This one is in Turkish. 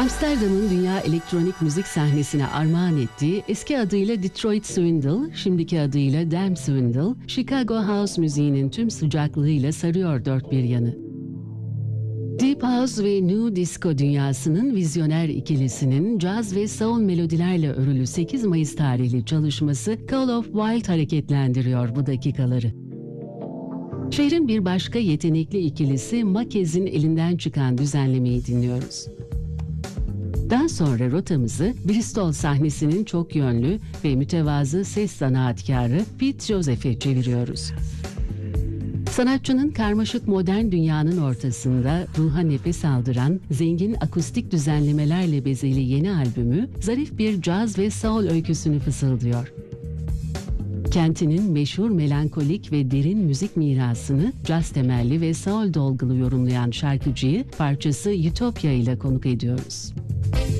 Amsterdam'ın dünya elektronik müzik sahnesine armağan ettiği, eski adıyla Detroit Swindle, şimdiki adıyla Damn Swindle, Chicago House müziğinin tüm sıcaklığıyla sarıyor dört bir yanı. Deep House ve New Disco dünyasının vizyoner ikilisinin caz ve soul melodilerle örülü 8 Mayıs tarihli çalışması Call of Wild hareketlendiriyor bu dakikaları. Şehrin bir başka yetenekli ikilisi Makez'in elinden çıkan düzenlemeyi dinliyoruz. Daha sonra rotamızı Bristol sahnesinin çok yönlü ve mütevazı ses sanatkarı Pete Joseph'e çeviriyoruz. Sanatçının karmaşık modern dünyanın ortasında ruha nefes aldıran, zengin akustik düzenlemelerle bezeli yeni albümü, zarif bir caz ve soul öyküsünü fısıldıyor. Kentinin meşhur melankolik ve derin müzik mirasını caz temelli ve soul dolgulu yorumlayan şarkıcıyı parçası Utopia ile konuk ediyoruz.